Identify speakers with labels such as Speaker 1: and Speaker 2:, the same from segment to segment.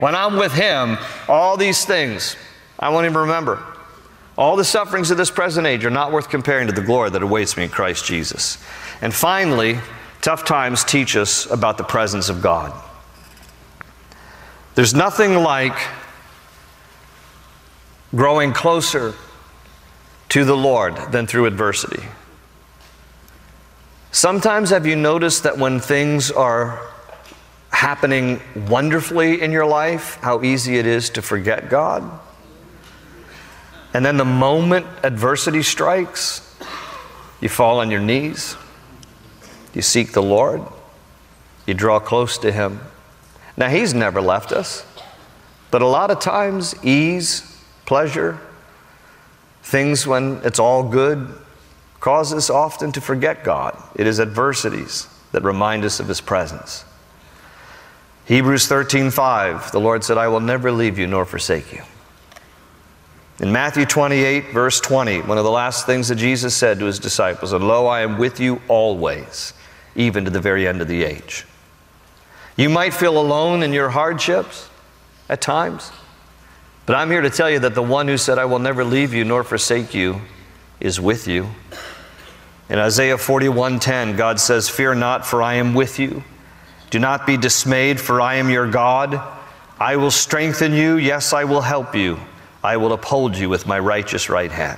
Speaker 1: When I'm with Him, all these things, I won't even remember. All the sufferings of this present age are not worth comparing to the glory that awaits me in Christ Jesus. And finally, tough times teach us about the presence of God. There's nothing like growing closer to the Lord than through adversity. Sometimes have you noticed that when things are happening wonderfully in your life, how easy it is to forget God? And then the moment adversity strikes, you fall on your knees, you seek the Lord, you draw close to Him. Now, He's never left us, but a lot of times, ease, pleasure, things when it's all good, cause us often to forget God. It is adversities that remind us of His presence. Hebrews 13:5, the Lord said, I will never leave you nor forsake you. In Matthew 28, verse 20, one of the last things that Jesus said to His disciples, and lo, I am with you always, even to the very end of the age. You might feel alone in your hardships at times, but I'm here to tell you that the one who said, I will never leave you nor forsake you, is with you. In Isaiah 41:10, God says, fear not, for I am with you. Do not be dismayed, for I am your God. I will strengthen you. Yes, I will help you. I will uphold you with my righteous right hand.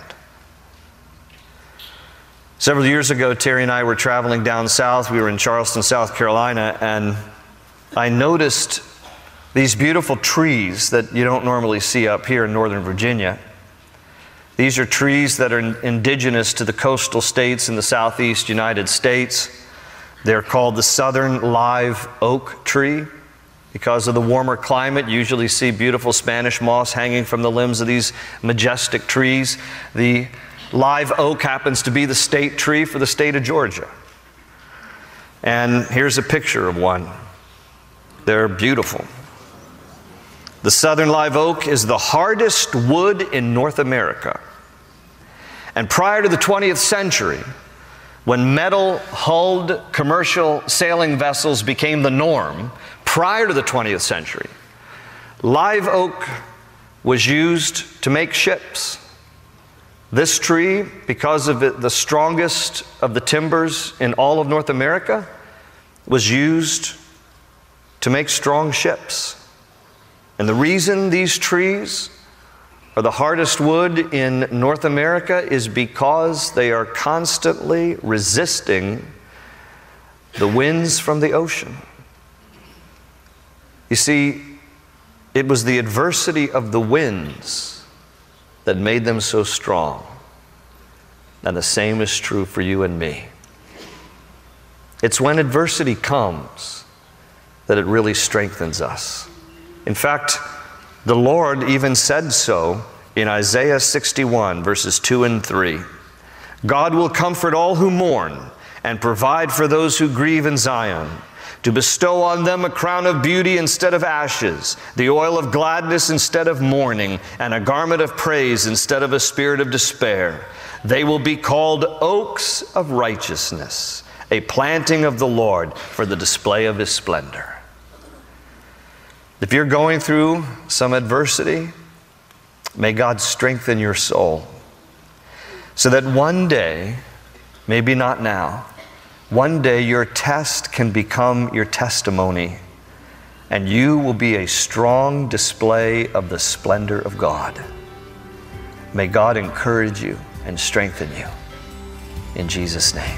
Speaker 1: Several years ago, Terry and I were traveling down south. We were in Charleston, South Carolina, and I noticed these beautiful trees that you don't normally see up here in Northern Virginia. These are trees that are indigenous to the coastal states in the southeast United States. They're called the southern live oak tree. Because of the warmer climate, you usually see beautiful Spanish moss hanging from the limbs of these majestic trees. The live oak happens to be the state tree for the state of Georgia. And here's a picture of one. They're beautiful. The southern live oak is the hardest wood in North America. And prior to the 20th century, when metal-hulled commercial sailing vessels became the norm, prior to the 20th century, live oak was used to make ships. This tree, because of it, the strongest of the timbers in all of North America, was used to make strong ships. And the reason these trees are the hardest wood in North America is because they are constantly resisting the winds from the ocean. You see, it was the adversity of the winds that made them so strong. And the same is true for you and me. It's when adversity comes that it really strengthens us. In fact, the Lord even said so in Isaiah 61, verses 2 and 3. God will comfort all who mourn and provide for those who grieve in Zion, to bestow on them a crown of beauty instead of ashes, the oil of gladness instead of mourning, and a garment of praise instead of a spirit of despair. They will be called oaks of righteousness, a planting of the Lord for the display of His splendor. If you're going through some adversity, may God strengthen your soul so that one day, maybe not now, one day your test can become your testimony, and you will be a strong display of the splendor of God. May God encourage you and strengthen you. In Jesus' name.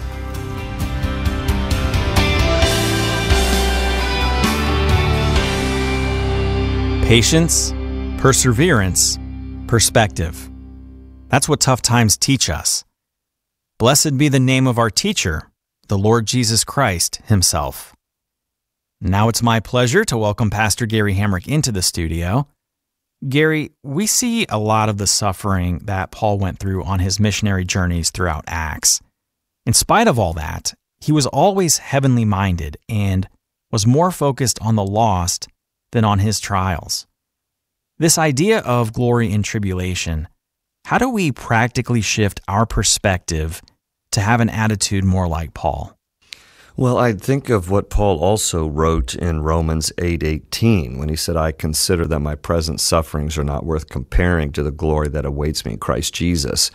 Speaker 2: Patience, perseverance, perspective. That's what tough times teach us. Blessed be the name of our teacher, the Lord Jesus Christ Himself. Now it's my pleasure to welcome Pastor Gary Hamrick into the studio. Gary, we see a lot of the suffering that Paul went through on his missionary journeys throughout Acts. In spite of all that, he was always heavenly minded and was more focused on the lost than on his trials. This idea of glory in tribulation, how do we practically shift our perspective to have an attitude more like Paul?
Speaker 1: Well, I think of what Paul also wrote in Romans 8:18 when he said, I consider that my present sufferings are not worth comparing to the glory that awaits me in Christ Jesus.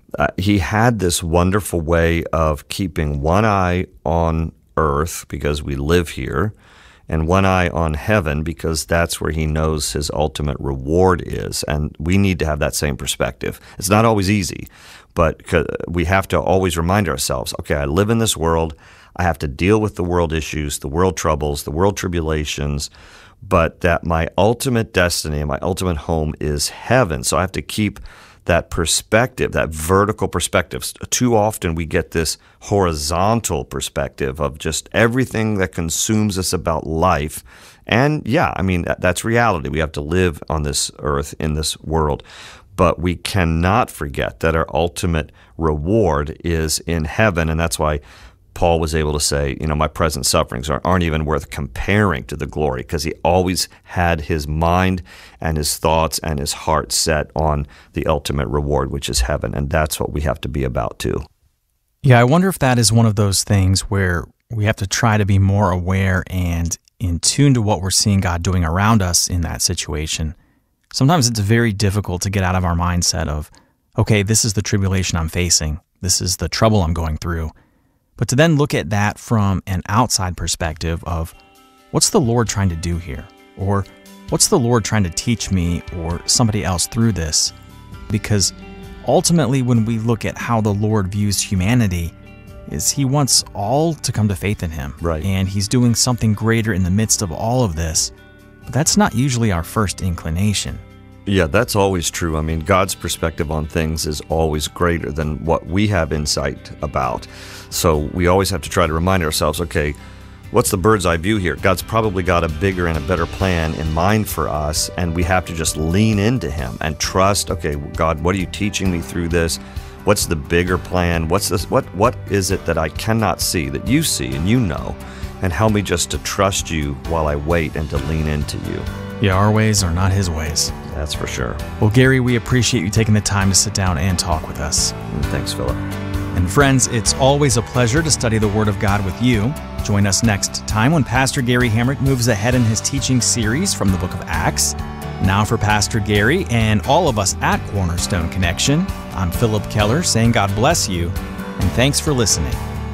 Speaker 1: He had this wonderful way of keeping one eye on earth because we live here, and one eye on heaven because that's where he knows his ultimate reward is. And we need to have that same perspective. It's not always easy, but we have to always remind ourselves, okay, I live in this world. I have to deal with the world issues, the world troubles, the world tribulations, but that my ultimate destiny and my ultimate home is heaven. So I have to keep that perspective, that vertical perspective. Too often we get this horizontal perspective of just everything that consumes us about life. And yeah, I mean, that's reality. We have to live on this earth, in this world. But we cannot forget that our ultimate reward is in heaven. And that's why Paul was able to say, my present sufferings aren't even worth comparing to the glory, because he always had his mind and his thoughts and his heart set on the ultimate reward, which is heaven. And that's what we have to be about too.
Speaker 2: Yeah, I wonder if that is one of those things where we have to try to be more aware and in tune to what we're seeing God doing around us in that situation. Sometimes it's very difficult to get out of our mindset of, okay, this is the tribulation I'm facing. This is the trouble I'm going through. But to then look at that from an outside perspective of, what's the Lord trying to do here? Or what's the Lord trying to teach me or somebody else through this? Because ultimately, when we look at how the Lord views humanity, is he wants all to come to faith in him.
Speaker 1: Right.
Speaker 2: And he's doing something greater in the midst of all of this. But that's not usually our first inclination.
Speaker 1: Yeah, that's always true. I mean, God's perspective on things is always greater than what we have insight about. So we always have to try to remind ourselves, okay, what's the bird's eye view here? God's probably got a bigger and a better plan in mind for us, and we have to just lean into him and trust, okay, God, what are you teaching me through this? What's the bigger plan? What's this? What is it that I cannot see, that you see and you know? And help me just to trust you while I wait and to lean into you.
Speaker 2: Yeah, our ways are not his ways.
Speaker 1: That's for sure.
Speaker 2: Well, Gary, we appreciate you taking the time to sit down and talk with us.
Speaker 1: Thanks, Philip.
Speaker 2: And friends, it's always a pleasure to study the Word of God with you. Join us next time when Pastor Gary Hamrick moves ahead in his teaching series from the book of Acts. Now for Pastor Gary and all of us at Cornerstone Connection, I'm Philip Keller saying God bless you and thanks for listening.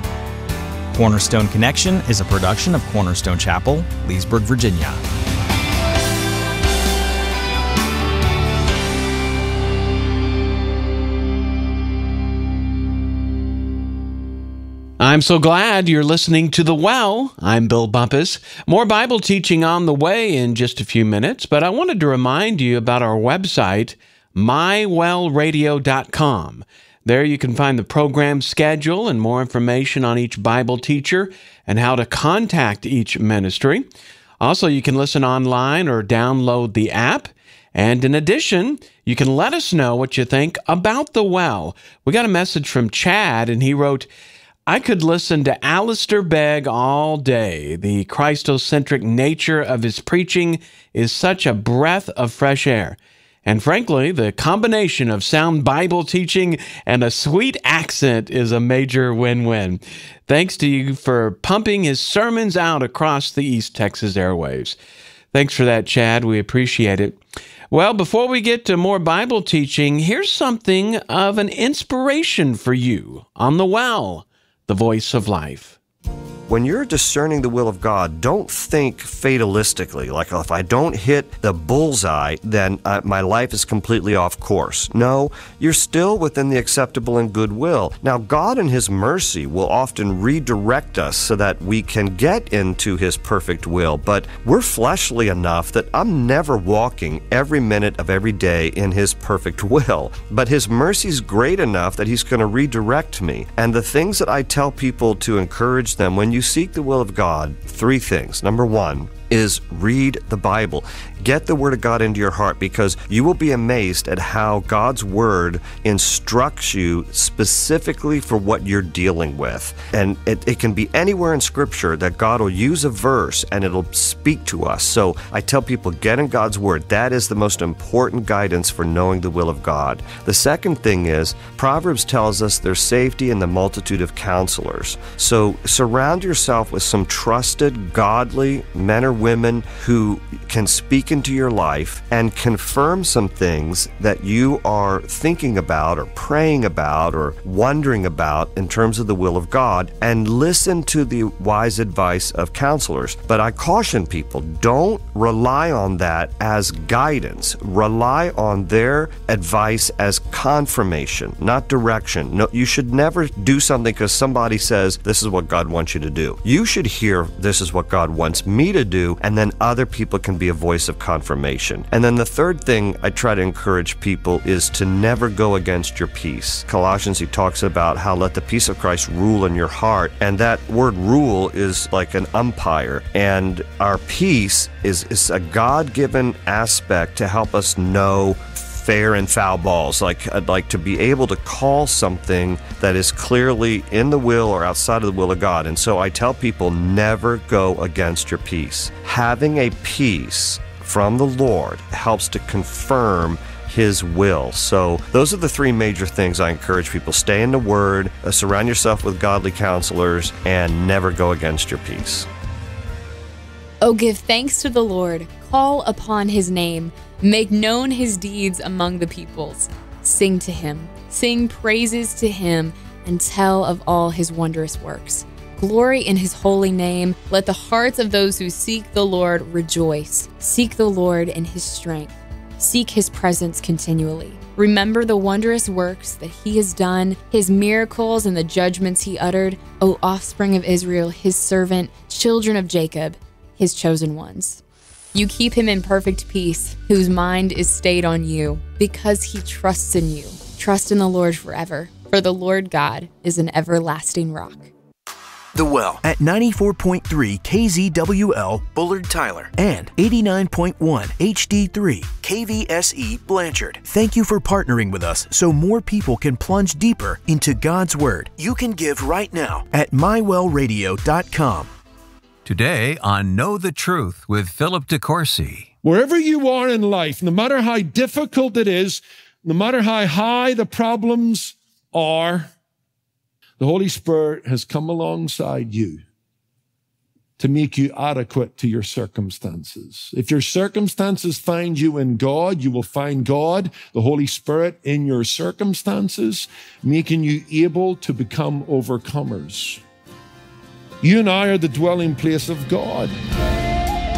Speaker 2: Cornerstone Connection is a production of Cornerstone Chapel, Leesburg, Virginia.
Speaker 3: I'm so glad you're listening to The Well. I'm Bill Bumpus. More Bible teaching on the way in just a few minutes, but I wanted to remind you about our website, mywellradio.com. There you can find the program schedule and more information on each Bible teacher and how to contact each ministry. Also, you can listen online or download the app. And in addition, you can let us know what you think about The Well. We got a message from Chad, and he wrote, I could listen to Alistair Begg all day. The Christocentric nature of his preaching is such a breath of fresh air. And frankly, the combination of sound Bible teaching and a sweet accent is a major win-win. Thanks to you for pumping his sermons out across the East Texas airwaves. Thanks for that, Chad. We appreciate it. Well, before we get to more Bible teaching, here's something of an inspiration for you on The Well, the voice of life.
Speaker 1: When you're discerning the will of God, don't think fatalistically, like if I don't hit the bullseye, then my life is completely off course. No, you're still within the acceptable and good will. Now, God in His mercy will often redirect us so that we can get into His perfect will, but we're fleshly enough that I'm never walking every minute of every day in His perfect will. But His mercy's great enough that He's going to redirect me. And the things that I tell people to encourage them when you seek the will of God, 3 things. Number 1,
Speaker 4: is read the Bible. Get the Word of God into your heart, because you will be amazed at how God's Word instructs you specifically for what you're dealing with. And it can be anywhere in Scripture that God will use a verse and it'll speak to us. So I tell people, get in God's Word. That is the most important guidance for knowing the will of God. The second thing is, Proverbs tells us there's safety in the multitude of counselors. So surround yourself with some trusted, godly men or women who can speak into your life and confirm some things that you are thinking about or praying about or wondering about in terms of the will of God, and listen to the wise advice of counselors. But I caution people, don't rely on that as guidance. Rely on their advice as confirmation, not direction. No, you should never do something because somebody says, this is what God wants you to do. You should hear, this is what God wants me to do, and then other people can be a voice of confirmation. And then the third thing I try to encourage people is to never go against your peace. Colossians, he talks about how let the peace of Christ rule in your heart, and that word rule is like an umpire, and our peace is a God-given aspect to help us know fair and foul balls, like to be able to call something that is clearly in the will or outside of the will of God. And so I tell people, never go against your peace. Having a peace from the Lord helps to confirm His will. So those are the three major things I encourage people. Stay in the Word, surround yourself with godly counselors, and never go against your peace.
Speaker 5: Oh, give thanks to the Lord. Call upon His name. Make known His deeds among the peoples. Sing to Him. Sing praises to Him, and tell of all His wondrous works. Glory in His holy name. Let the hearts of those who seek the Lord rejoice. Seek the Lord in His strength. Seek His presence continually. Remember the wondrous works that He has done, His miracles and the judgments He uttered, O offspring of Israel, His servant, children of Jacob, His chosen ones. You keep him in perfect peace, whose mind is stayed on you, because he trusts in you. Trust in the Lord forever, for the Lord God is an everlasting rock.
Speaker 6: The Well at 94.3 KZWL Bullard Tyler and 89.1 HD3 KVSE Blanchard. Thank you for partnering with us so more people can plunge deeper into God's Word. You can give right now at mywellradio.com.
Speaker 7: Today on Know the Truth with Philip DeCourcy.
Speaker 8: Wherever you are in life, no matter how difficult it is, no matter how high the problems are, the Holy Spirit has come alongside you to make you adequate to your circumstances. If your circumstances find you in God, you will find God, the Holy Spirit, in your circumstances, making you able to become overcomers. You and I are the dwelling place of God.